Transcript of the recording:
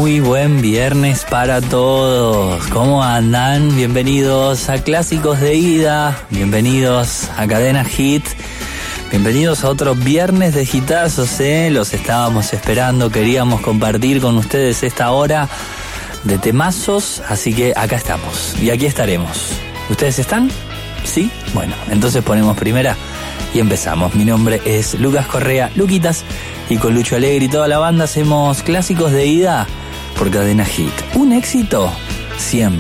Muy buen viernes para todos. ¿Cómo andan? Bienvenidos a Clásicos de Ida. Bienvenidos a Cadena Hit. Bienvenidos a otro viernes de hitazos, Los estábamos esperando. Queríamos compartir con ustedes esta hora de temazos. Así que acá estamos. Y aquí estaremos. ¿Ustedes están? ¿Sí? Bueno, entonces ponemos primera y empezamos. Mi nombre es Lucas Correa, Luquitas. Y con Lucho Alegre y toda la banda hacemos Clásicos de Ida por Cadena Hit. Un éxito siempre.